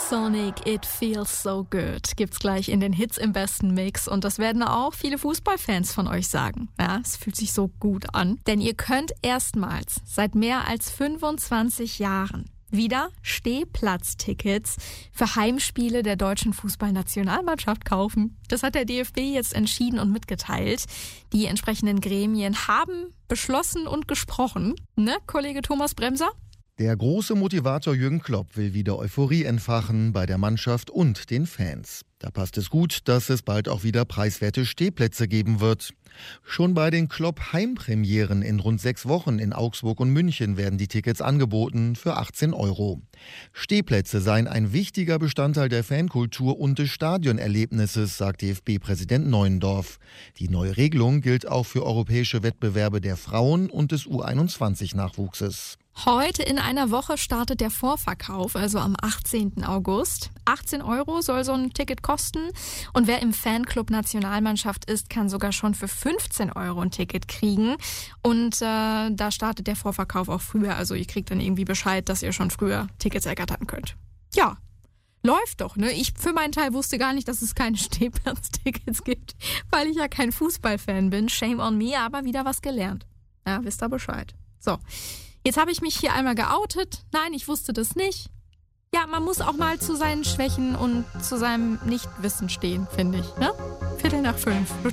Sonic, It Feels So Good gibt's gleich in den Hits im besten Mix und das werden auch viele Fußballfans von euch sagen. Ja, es fühlt sich so gut an, denn ihr könnt erstmals seit mehr als 25 Jahren wieder Stehplatztickets für Heimspiele der deutschen Fußballnationalmannschaft kaufen. Das hat der DFB jetzt entschieden und mitgeteilt. Die entsprechenden Gremien haben beschlossen und gesprochen. Ne, Kollege Thomas Bremser? Der große Motivator Jürgen Klopp will wieder Euphorie entfachen bei der Mannschaft und den Fans. Da passt es gut, dass es bald auch wieder preiswerte Stehplätze geben wird. Schon bei den Klopp-Heimpremieren in rund 6 Wochen in Augsburg und München werden die Tickets angeboten für 18 €. Stehplätze seien ein wichtiger Bestandteil der Fankultur und des Stadionerlebnisses, sagt DFB-Präsident Neuendorf. Die neue Regelung gilt auch für europäische Wettbewerbe der Frauen und des U21-Nachwuchses. Heute in einer Woche startet der Vorverkauf, also am 18. August. 18 € soll so ein Ticket kosten und wer im Fanclub Nationalmannschaft ist, kann sogar schon für 15 € ein Ticket kriegen. Und da startet der Vorverkauf auch früher, also ihr kriegt dann irgendwie Bescheid, dass ihr schon früher Tickets ergattern könnt. Ja, läuft doch, ne? Ich für meinen Teil wusste gar nicht, dass es keine Stehplatztickets gibt, weil ich ja kein Fußballfan bin. Shame on me, aber wieder was gelernt. Ja, wisst ihr Bescheid. So. Jetzt habe ich mich hier einmal geoutet. Nein, ich wusste das nicht. Ja, man muss auch mal zu seinen Schwächen und zu seinem Nichtwissen stehen, finde ich. Ne? 4:45.